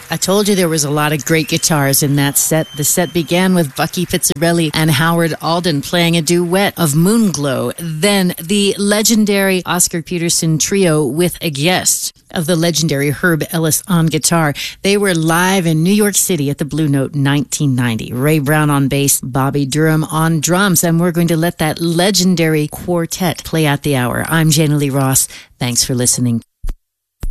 I told you there was a lot of great guitars in that set. The set began with Bucky Pizzarelli and Howard Alden playing a duet of Moonglow. Then the legendary Oscar Peterson trio with a guest of the legendary Herb Ellis on guitar. They were live in New York City at the Blue Note in 1990. Ray Brown on bass, Bobby Durham on drums, and we're going to let that legendary quartet play out the hour. I'm Jana Lee Ross. Thanks for listening.